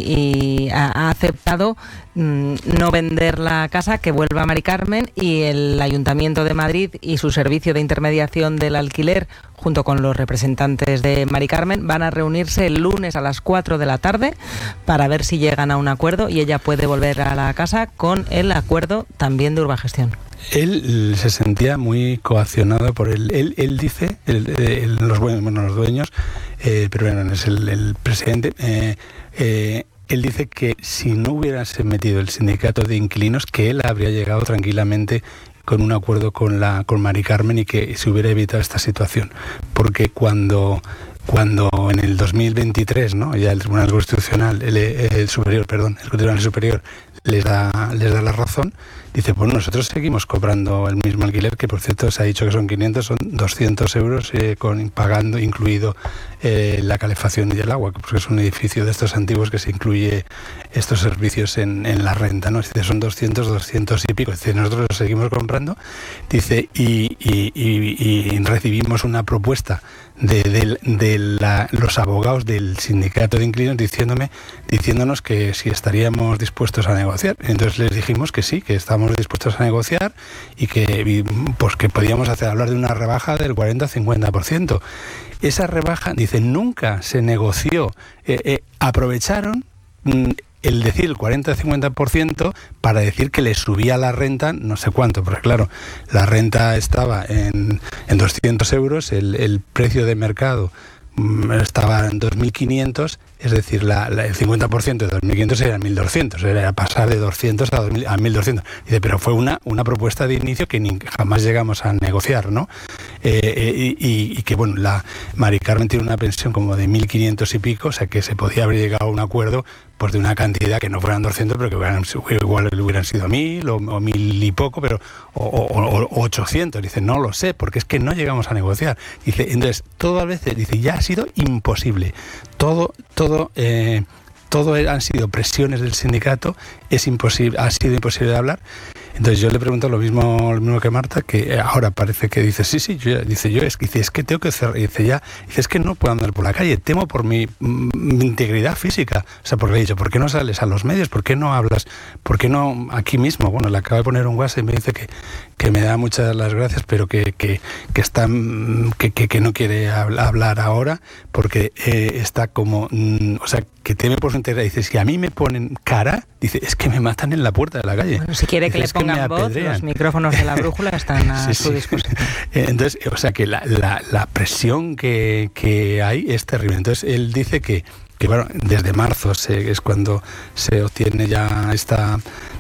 y ha aceptado no vender la casa, que vuelva a Mari Carmen, y el Ayuntamiento de Madrid y su servicio de intermediación del alquiler, junto con los representantes de Mari Carmen, van a reunirse el lunes a las 4 de la tarde para ver si llegan a un acuerdo y ella puede volver a la casa con el acuerdo también de Urbagestión. Él se sentía muy coaccionado por él dice, los dueños, pero bueno, es el presidente, él dice que si no hubiese metido el sindicato de inquilinos, que él habría llegado tranquilamente con un acuerdo con Mari Carmen y que se hubiera evitado esta situación. Porque cuando en el 2023, ¿no?, ya el Tribunal Constitucional, el Tribunal Superior les da la razón, dice, pues nosotros seguimos cobrando el mismo alquiler, que por cierto se ha dicho que son 500, son 200 euros pagando incluido la calefacción y el agua, porque es un edificio de estos antiguos que se incluye estos servicios en la renta, ¿no? Dice, son 200 y pico. Dice, nosotros lo seguimos comprando, dice, y recibimos una propuesta de los abogados del sindicato de inquilinos diciéndonos que si estaríamos dispuestos a negociar. Entonces les dijimos que sí, que estábamos dispuestos a negociar y que podíamos hablar de una rebaja del 40-50%. Esa rebaja, dice, nunca se negoció. Aprovecharon el decir el 40-50% para decir que le subía la renta no sé cuánto, porque claro, la renta estaba en 200 euros, el precio de mercado estaba en 2.500, es decir, el 50% de 2.500 era 1.200, era pasar de 200 a 1.200. Dice, pero fue una propuesta de inicio que jamás llegamos a negociar, ¿no? Y que, bueno, la Mari Carmen tiene una pensión como de 1.500 y pico, o sea que se podía haber llegado a un acuerdo pues de una cantidad que no fueran 200, pero que igual hubieran sido 1.000 o 1.000 y poco, pero o 800. Dice, no lo sé, porque es que no llegamos a negociar. Dice, entonces, todas veces, dice, ya ha sido imposible. Todo han sido presiones del sindicato, ha sido imposible de hablar. Entonces yo le pregunto lo mismo que Marta, que ahora parece que dice, sí, es que tengo que cerrar, dice, es que no puedo andar por la calle, temo por mi integridad física. O sea, porque le he dicho, ¿por qué no sales a los medios? ¿Por qué no hablas? ¿Por qué no aquí mismo? Bueno, le acabo de poner un WhatsApp y me dice que me da muchas las gracias, pero que no quiere hablar ahora, porque está como, o sea, que teme por su integridad. Dice, si a mí me ponen cara, dice, es que me matan en la puerta de la calle. Bueno, si quiere que le pongan voz, los micrófonos de la brújula están a su disposición. Entonces, o sea, que la presión que hay es terrible. Entonces, él dice que bueno, desde marzo es cuando se obtiene ya esta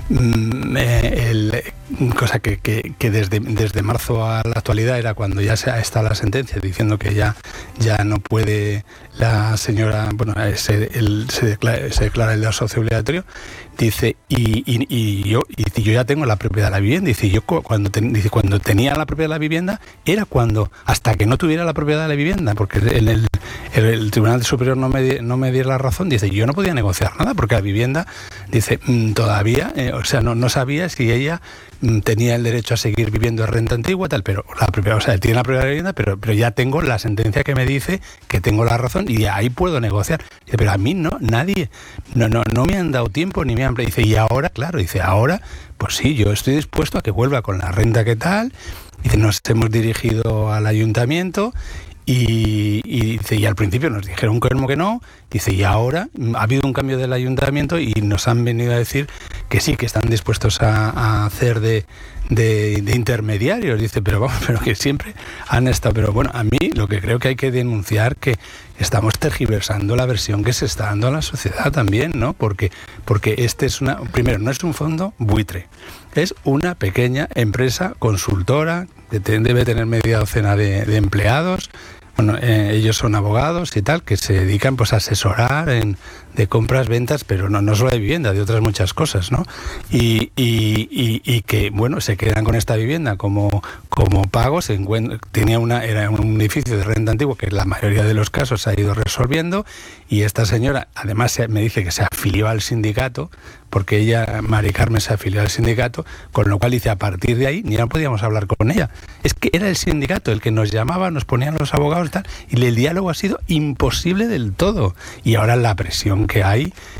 cosa que desde marzo a la actualidad era cuando ya está la sentencia diciendo que ya no puede la señora, bueno, se declara el desahucio obligatorio. Dice, y yo ya tengo la propiedad de la vivienda. Dice, yo cuando tenía la propiedad de la vivienda era cuando, hasta que no tuviera la propiedad de la vivienda, porque el Tribunal Superior no me diera la razón. Dice, yo no podía negociar nada porque la vivienda, dice, todavía, o sea, no sabía si ella tenía el derecho a seguir viviendo en renta antigua, tal, pero la propiedad, o sea, tiene la propiedad de la vivienda, pero ya tengo la sentencia que me dice que tengo la razón y ahí puedo negociar. Dice, pero a mí nadie me han dado tiempo ni me han... Dice, y ahora, claro, ahora, pues sí, yo estoy dispuesto a que vuelva con la renta que tal. Dice, nos hemos dirigido al ayuntamiento y dice, y al principio nos dijeron que no. Dice, y ahora ha habido un cambio del ayuntamiento y nos han venido a decir que sí, que están dispuestos a hacer de intermediarios. Dice, pero que siempre han estado. Pero bueno, a mí lo que creo que hay que denunciar que estamos tergiversando la versión que se está dando a la sociedad también, ¿no? Porque primero, no es un fondo buitre, es una pequeña empresa consultora que debe tener media docena de empleados. Bueno, ellos son abogados y tal, que se dedican pues a asesorar de compras, ventas, pero no solo de vivienda, de otras muchas cosas, ¿no? Y que, bueno, se quedan con esta vivienda como pago. Era un edificio de renta antigua que en la mayoría de los casos se ha ido resolviendo, y esta señora además me dice que se afilió al sindicato, porque ella, Mari Carmen, se afilió al sindicato, con lo cual dice, a partir de ahí ya no podíamos hablar con ella. Es que era el sindicato el que nos llamaba, nos ponían los abogados y tal, y el diálogo ha sido imposible del todo. Y ahora la presión que hay